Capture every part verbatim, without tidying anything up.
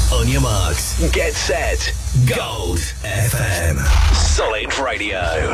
On your marks, get set, Gold F M. Solid Radio.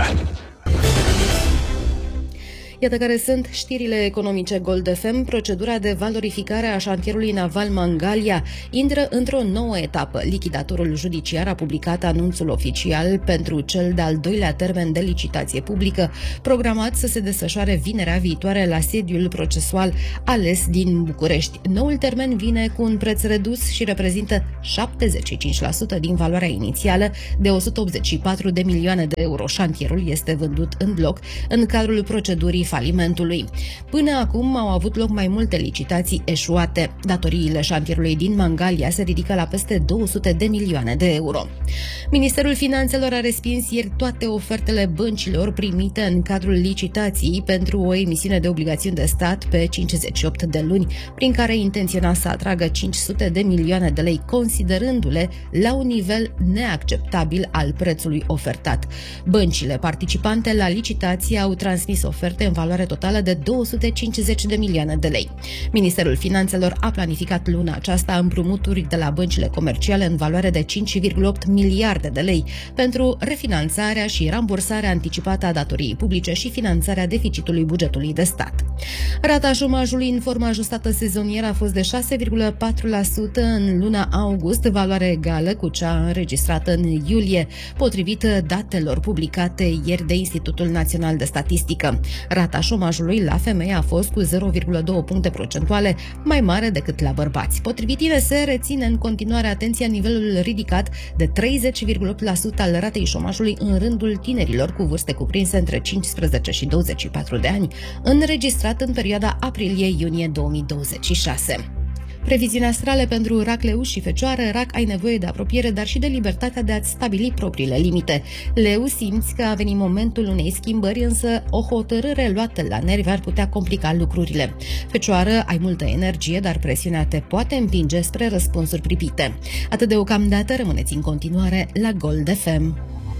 Iată care sunt știrile economice Gold F M. Procedura de valorificare a șantierului naval Mangalia intră într-o nouă etapă. Lichidatorul judiciar a publicat anunțul oficial pentru cel de-al doilea termen de licitație publică, programat să se desfășoare vinerea viitoare la sediul procesual ales din București. Noul termen vine cu un preț redus și reprezintă șaptezeci și cinci la sută din valoarea inițială de o sută optzeci și patru de milioane de euro. Șantierul este vândut în bloc în cadrul procedurii falimentului. Până acum au avut loc mai multe licitații eșuate. Datoriile șantierului din Mangalia se ridică la peste două sute de milioane de euro. Ministerul Finanțelor a respins ieri toate ofertele băncilor primite în cadrul licitației pentru o emisiune de obligațiuni de stat pe cincizeci și opt de luni, prin care intenționa să atragă cinci sute de milioane de lei, considerându-le la un nivel neacceptabil al prețului ofertat. Băncile participante la licitație au transmis oferte în valoare totală de două sute cincizeci de milioane de lei. Ministerul Finanțelor a planificat luna aceasta împrumuturi de la băncile comerciale în valoare de cinci virgulă opt miliarde de lei pentru refinanțarea și rambursarea anticipată a datoriei publice și finanțarea deficitului bugetului de stat. Rata șomajului în formă ajustată sezonieră a fost de șase virgulă patru la sută în luna august, valoare egală cu cea înregistrată în iulie, potrivit datelor publicate ieri de Institutul Național de Statistică. Rata șomajului la femei a fost cu zero virgulă doi puncte procentuale mai mare decât la bărbați. Potrivit I N S, reține în continuare atenția nivelul ridicat de treizeci virgulă opt la sută al ratei șomajului în rândul tinerilor cu vârste cuprinse între cincisprezece și douăzeci și patru de ani, înregistrat în perioada aprilie-iunie două mii douăzeci și șase. Previziuni astrale pentru Rac, Leu și Fecioară. Rac, ai nevoie de apropiere, dar și de libertatea de a-ți stabili propriile limite. Leu, simți că a venit momentul unei schimbări, însă o hotărâre luată la nervi ar putea complica lucrurile. Fecioară, ai multă energie, dar presiunea te poate împinge spre răspunsuri pripite. Atât deocamdată, rămâneți în continuare la Gold F M.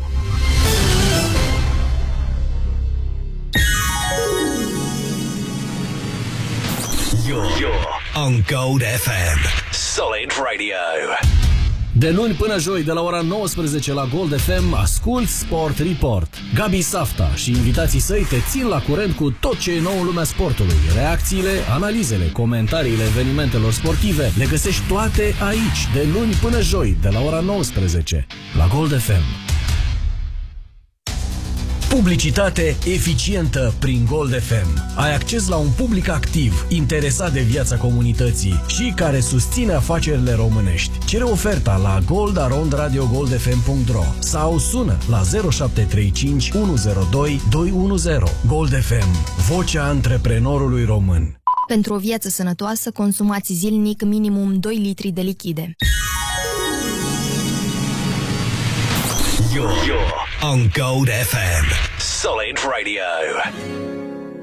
You're, you're on Gold F M. Solid Radio. De luni până joi, de la ora nouăsprezece la Gold F M, ascult Sport Report. Gabi Safta și invitații săi te țin la curent cu tot ce e nou în lumea sportului. Reacțiile, analizele, comentariile evenimentelor sportive le găsești toate aici, de luni până joi, de la ora nouăsprezece la Gold F M. Publicitate eficientă prin Gold F M. Ai acces la un public activ, interesat de viața comunității și care susține afacerile românești. Cere oferta la gold arond radio gold f m punct r o sau sună la zero șapte trei cinci unu zero doi doi unu zero. Gold F M, vocea antreprenorului român. Pentru o viață sănătoasă, consumați zilnic minimum doi litri de lichide. You're, you're on Gold F M. Solid Radio.